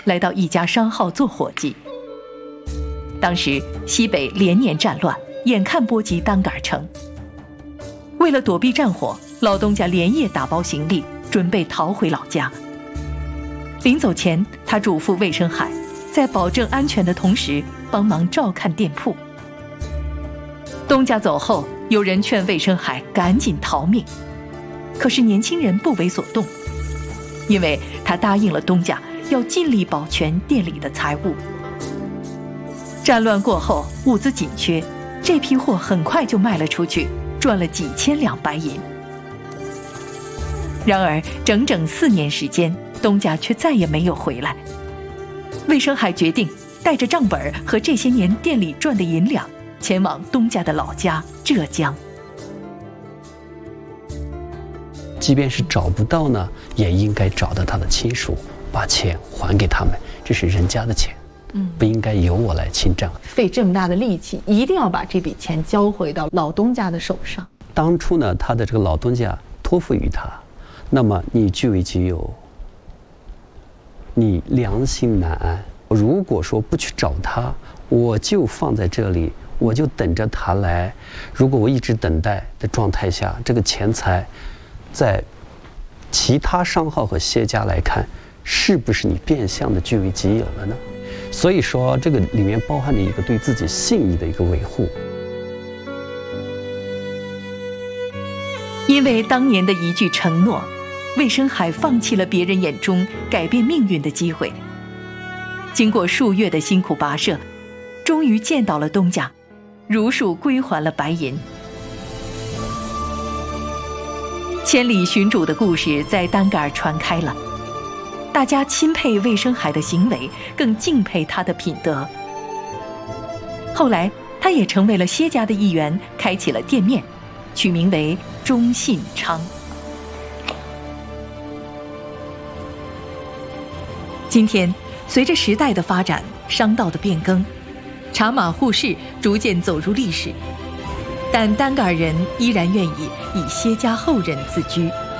来到一家商号做伙计。当时西北连年战乱，眼看波及丹噶尔城。为了躲避战火，老东家连夜打包行李，准备逃回老家。临走前，他嘱咐魏生海，在保证安全的同时，帮忙照看店铺。东家走后，有人劝魏生海赶紧逃命，可是年轻人不为所动，因为他答应了东家要尽力保全店里的财物。战乱过后，物资紧缺，这批货很快就卖了出去，赚了几千两白银。然而整整4年时间，东家却再也没有回来。魏生海决定带着账本和这些年店里赚的银两，前往东家的老家浙江。 即便是找不到呢，也应该找到他的亲属，把钱还给他们，这是人家的钱，不应该由我来侵占。 费这么大的力气，一定要把这笔钱交回到老东家的手上。 当初呢，他的这个老东家托付于他，那么你据为己有，你良心难安。如果说不去找他，我就放在这里，我就等着他来。如果我一直等待的状态下，这个钱财在其他商号和谢家来看，是不是你变相的据为己有了呢？所以说，这个里面包含着一个对自己信义的一个维护。 因为当年的一句承诺，魏生海放弃了别人眼中改变命运的机会。经过数月的辛苦跋涉，终于见到了东家，如数归还了白银。千里寻主的故事在丹噶尔传开了，大家钦佩魏生海的行为，更敬佩他的品德。后来他也成为了谢家的一员，开启了店面，取名为中信昌。今天随着时代的发展，商道的变更，茶马互市逐渐走入历史，但丹噶尔人依然愿意以谢家后人自居。